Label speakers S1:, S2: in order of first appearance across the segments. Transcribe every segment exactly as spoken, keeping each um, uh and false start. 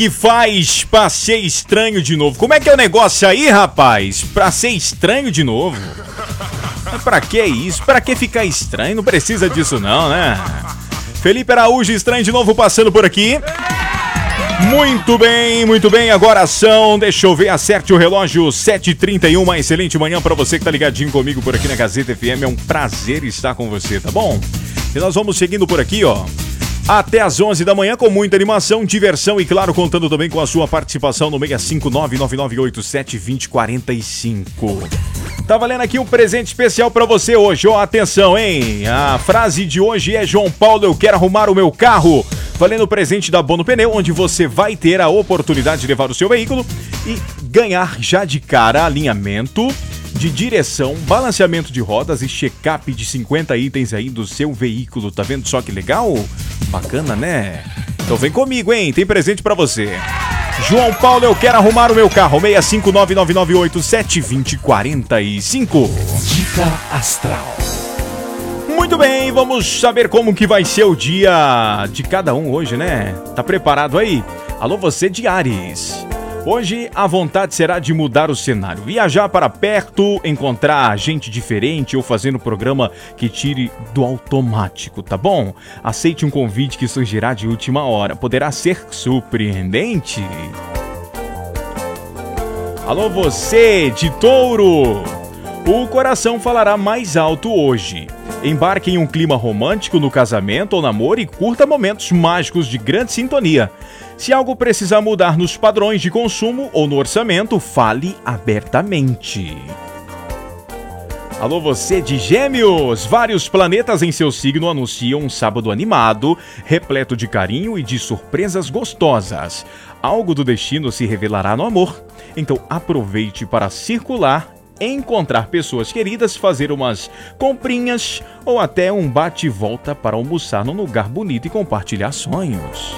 S1: que faz pra ser estranho de novo? Como é que é o negócio aí, rapaz? Pra ser estranho de novo? Mas pra que isso? Pra que ficar estranho? Não precisa disso não, né? Felipe Araújo, estranho de novo, passando por aqui. Muito bem, muito bem. Agora são, deixa eu ver, acerte o relógio, sete e trinta e um. Uma excelente manhã pra você que tá ligadinho comigo por aqui na Gazeta F M. É um prazer estar com você, tá bom? E nós vamos seguindo por aqui, ó, até às onze da manhã com muita animação, diversão e, claro, contando também com a sua participação no seis cinco nove, nove nove oito sete, dois zero quatro cinco. Tá valendo aqui um presente especial pra você hoje, ó, atenção, hein? A frase de hoje é: João Paulo, eu quero arrumar o meu carro. Valendo o presente da Bono Pneu, onde você vai ter a oportunidade de levar o seu veículo e ganhar já de cara alinhamento de direção, balanceamento de rodas e check-up de cinquenta itens aí do seu veículo. Tá vendo só que legal? Bacana, né? Então vem comigo, hein? Tem presente pra você. João Paulo, eu quero arrumar o meu carro. seis cinco nove, nove nove oito sete, dois zero quatro cinco.
S2: Dica Astral.
S1: Muito bem, vamos saber como que vai ser o dia de cada um hoje, né? Tá preparado aí? Alô, você de Áries. Hoje a vontade será de mudar o cenário, viajar para perto, encontrar gente diferente ou fazer um programa que tire do automático, tá bom? Aceite um convite que surgirá de última hora, poderá ser surpreendente. Alô, você de Touro. O coração falará mais alto hoje. Embarque em um clima romântico no casamento ou namoro e curta momentos mágicos de grande sintonia. Se algo precisar mudar nos padrões de consumo ou no orçamento, fale abertamente. Alô, você de Gêmeos! Vários planetas em seu signo anunciam um sábado animado, repleto de carinho e de surpresas gostosas. Algo do destino se revelará no amor. Então aproveite para circular, encontrar pessoas queridas, fazer umas comprinhas ou até um bate-volta para almoçar num lugar bonito e compartilhar sonhos.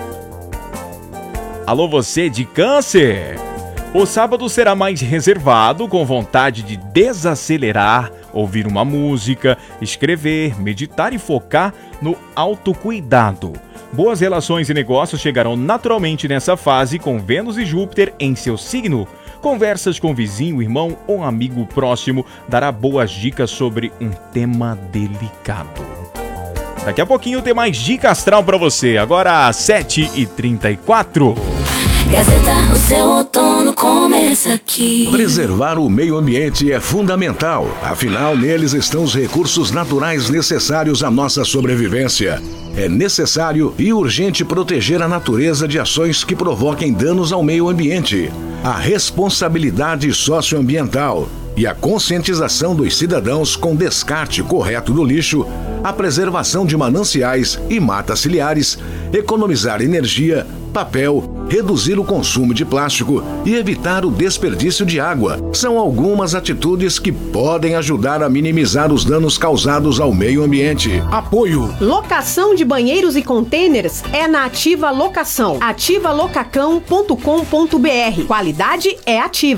S1: Alô, você de Câncer! O sábado será mais reservado, com vontade de desacelerar, ouvir uma música, escrever, meditar e focar no autocuidado. Boas relações e negócios chegarão naturalmente nessa fase, com Vênus e Júpiter em seu signo. Conversas com vizinho, irmão ou amigo próximo dará boas dicas sobre um tema delicado. Daqui a pouquinho tem mais dica astral pra você. Agora às sete e trinta e quatro.
S3: Gazeta, o seu outono começa aqui.
S2: Preservar o meio ambiente é fundamental. Afinal, neles estão os recursos naturais necessários à nossa sobrevivência. É necessário e urgente proteger a natureza de ações que provoquem danos ao meio ambiente. A responsabilidade socioambiental e a conscientização dos cidadãos com descarte correto do lixo, a preservação de mananciais e matas ciliares, economizar energia, papel, reduzir o consumo de plástico e evitar o desperdício de água são algumas atitudes que podem ajudar a minimizar os danos causados ao meio ambiente. Apoio.
S4: Locação de banheiros e contêineres é na Ativa Locação. ativa locacão ponto com ponto br. Qualidade é Ativa.